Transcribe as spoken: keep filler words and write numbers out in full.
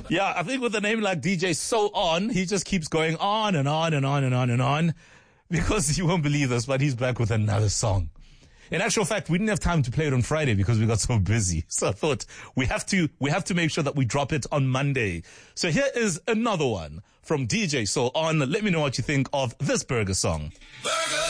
Yeah, I think with a name like D J So On, he just keeps going on and on and on and on and on, because you won't believe this, but he's back with another song. In actual fact, we didn't have time to play it on Friday because we got so busy. So I thought we have to, we have to make sure that we drop it on Monday. So here is another one from D J So On. Let me know what you think of this burger song. Burger.